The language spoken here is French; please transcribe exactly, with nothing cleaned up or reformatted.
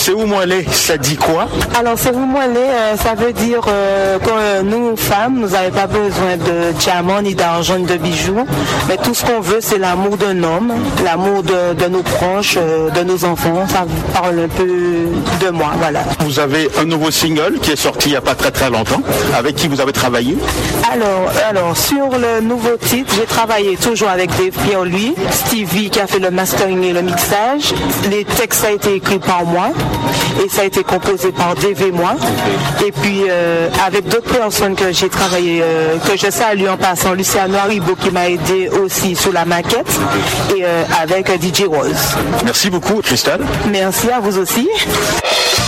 C'est où moi les, ça dit quoi? Alors c'est vous moellé, euh, ça veut dire euh, que euh, nous femmes, nous n'avons pas besoin de diamants, ni d'argent, ni de bijoux, mais tout ce qu'on veut c'est l'amour d'un homme, l'amour de, de nos proches, euh, de nos enfants, ça parle un peu de moi, voilà. Vous avez un nouveau single qui est sorti il n'y a pas très très longtemps, avec qui vous avez travaillé? Alors, alors sur le nouveau titre, j'ai travaillé toujours avec Dave Pierre-Louis, Stevie qui a fait le mastering et le mixage, les textes ça a été écrit par moi, et ça a été composé par Dave et moi. Et puis euh, avec d'autres personnes que j'ai travaillé, euh, que je salue en passant, Luciano Haribo qui m'a aidé aussi sur la maquette, et euh, avec D J Rose. Merci beaucoup, Cristal. Merci à vous aussi.